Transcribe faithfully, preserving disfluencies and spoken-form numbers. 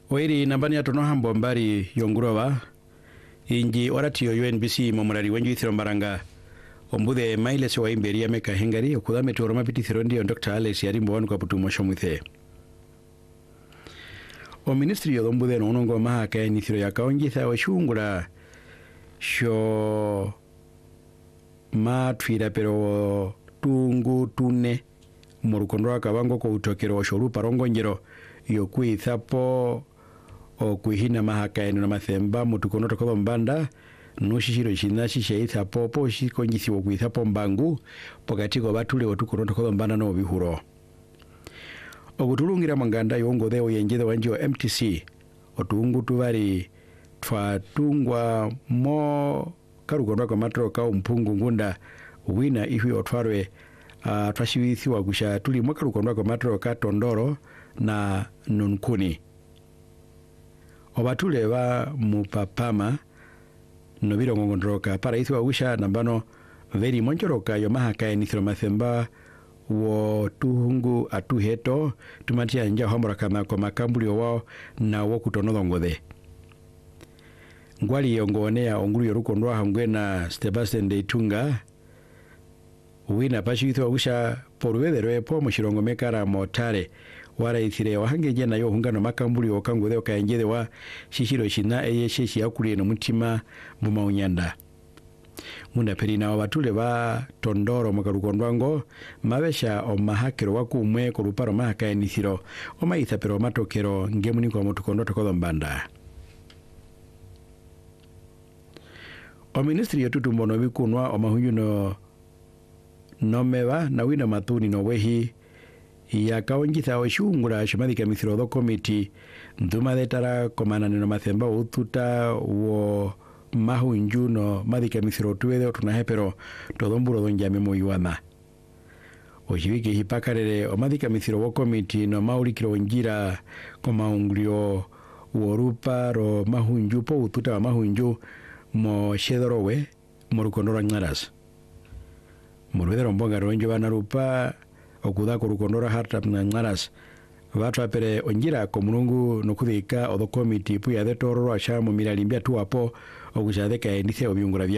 Oiri nambani ya tono hambo mbari yongurowa inji oratiyo U N B C momurari wenju ithiro mbaranga ombude maile sewa imberi ya meka hengari okudame tuoroma piti thirondi yon Doctor Alex yarimbo wanu kwa putu mosho mwithe. O ministri yo dombude no unongo maha kaya nithiro ya kaonjitha wa shungura sho matwira pero tungu tune morukondwa kabango ko utokero shoru parongo njero yo kuithapo o kuihina mahaka eno na mathemba mutukono tokoba mbanda nushishiro china shishe ithapo po shiko njisi wo kuithapo mbangu pokati ko batule otukono tokoba mbanda no bihuro obutulungira manganda yongo deo yenjede wanjo M T C otungu tubari twatungwa mo karukondo kwa matro ka umpungu ngunda wina ihu otwarwe uh, twashibithiwa kusha tuli mwaka rukondo kwa matro ka tondoro na nunkuni obatule ba mupapama nobiro ngondroka para ithwa kusha nambano veri monjoroka yo mahaka enithro mathemba wo tuhungu atuheto tumatia nja hombora kama kwa makambuli wao na wo kutonodongode ngwali yongonea onguru yorukondwa hangwe na Sebastian Deitunga wina pashithwa kusha porwederwe po mushirongo mekara motare wara ithire wahangeje nayo hungano makambuli okangwe okayenjede wa shishiro shina eye sheshi yakuli no mutima mu maunyanda munda perina wabatule ba tondoro mukarukondwango mabesha o mahakero wakumwe ko ruparo mahaka enithiro o maitha pero matokero ngemuni kwa mutukondo tokodo mbanda. O ministri yotutu mbono bikunwa o mahunjuno nomeba na wina matuni no wehi ya kaonjitha o shungura shimadika mithiro committee nduma detara komana no mathemba ututa wo mahunju no madika mithiro tuwede otunahepero todomburo donjame moyuama ojibike hipakarere o madika mithiro wo committee no maulikiro njira komaunglio worupa ro mahunju po ututa wa mahunju mo shedorowe morukondora ngaras morwedero mbonga ronjo banarupa okuda korukondora hartap na ngaras watu apere onjira komunungu nokuthika odo committee puya de tororo asha mo miralimbia tu apo ogujadeka enice obiungura